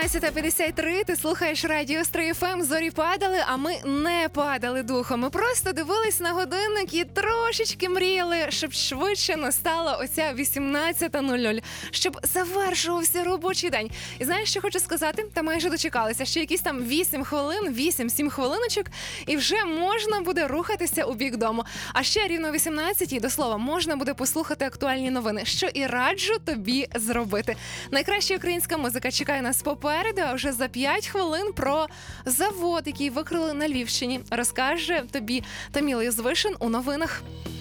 17:53, ти слухаєш радіо Стрий ФМ, зорі падали, а ми не падали духом. Ми просто дивились на годинник і трошечки мріяли, щоб швидше настала оця 18:00, щоб завершувався робочий день. І знаєш, що хочу сказати? Та майже дочекалися, ще якісь там 8 хвилин, 8-7 хвилиночок, і вже можна буде рухатися у бік дому. А ще рівно о 18:00, до слова, можна буде послухати актуальні новини, що і раджу тобі зробити. Найкраща українська музика чекає нас попереду, а вже за 5 хвилин про завод, який викрили на Львівщині, розкаже тобі Таміла Юзвишин у новинах.